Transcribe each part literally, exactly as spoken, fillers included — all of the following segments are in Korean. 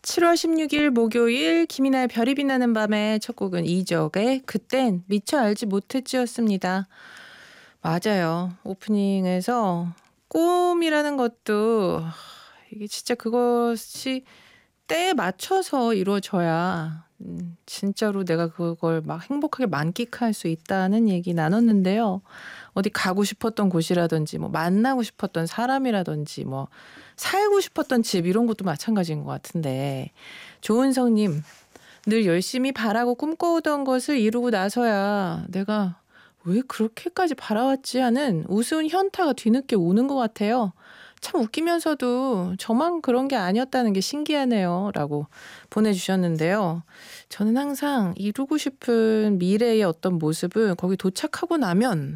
칠월 십육일 목요일 김이나의 별이 빛나는 밤의 첫 곡은 이적의 그땐 미처 알지 못했지였습니다. 맞아요. 오프닝에서 꿈이라는 것도 이게 진짜 그것이 때에 맞춰서 이루어져야 음, 진짜로 내가 그걸 막 행복하게 만끽할 수 있다는 얘기 나눴는데요. 어디 가고 싶었던 곳이라든지 뭐 만나고 싶었던 사람이라든지 뭐 살고 싶었던 집 이런 것도 마찬가지인 것 같은데 조은성님 늘 열심히 바라고 꿈꿔오던 것을 이루고 나서야 내가 왜 그렇게까지 바라왔지 하는 우스운 현타가 뒤늦게 오는 것 같아요. 참 웃기면서도 저만 그런 게 아니었다는 게 신기하네요. 라고 보내주셨는데요. 저는 항상 이루고 싶은 미래의 어떤 모습을 거기 도착하고 나면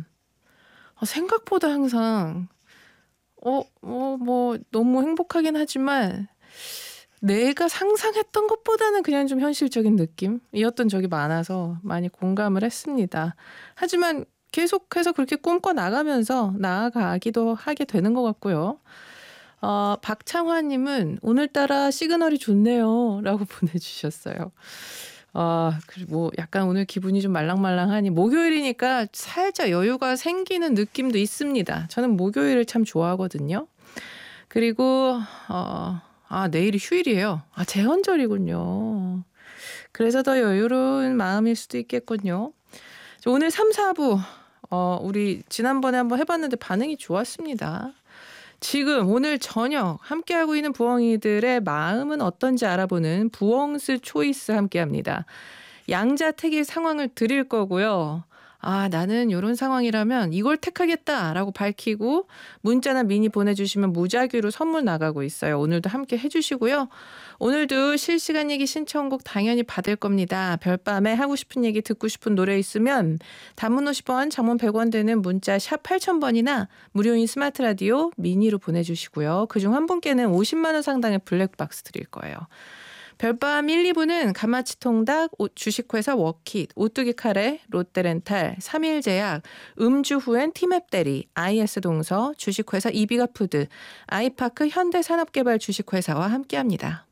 생각보다 항상 어, 어, 뭐 너무 행복하긴 하지만 내가 상상했던 것보다는 그냥 좀 현실적인 느낌이었던 적이 많아서 많이 공감을 했습니다. 하지만 계속해서 그렇게 꿈꿔 나가면서 나아가기도 하게 되는 것 같고요. 어, 박창화님은 오늘따라 시그널이 좋네요 라고 보내주셨어요. 어, 뭐 약간 오늘 기분이 좀 말랑말랑하니 목요일이니까 살짝 여유가 생기는 느낌도 있습니다. 저는 목요일을 참 좋아하거든요. 그리고 어, 아 내일이 휴일이에요. 아 제헌절이군요. 그래서 더 여유로운 마음일 수도 있겠군요. 오늘 삼, 사부 어, 우리 지난번에 한번 해봤는데 반응이 좋았습니다. 지금 오늘 저녁 함께하고 있는 부엉이들의 마음은 어떤지 알아보는 부엉스 초이스 함께합니다. 양자택일 상황을 드릴 거고요. 아 나는 이런 상황이라면 이걸 택하겠다라고 밝히고 문자나 미니 보내주시면 무작위로 선물 나가고 있어요. 오늘도 함께 해주시고요. 오늘도 실시간 얘기 신청곡 당연히 받을 겁니다. 별밤에 하고 싶은 얘기 듣고 싶은 노래 있으면 단문 오십 원 장문 백 원 되는 문자 샵 팔천 번이나 무료인 스마트 라디오 미니로 보내주시고요. 그중 한 분께는 오십만 원 상당의 블랙박스 드릴 거예요. 별밤 일, 이 부는 가마치통닭, 주식회사 워킷, 오뚜기 카레, 롯데렌탈, 삼일제약, 음주 후엔 티맵대리, 아이에스동서, 주식회사 이비가푸드, 아이파크 현대산업개발 주식회사와 함께합니다.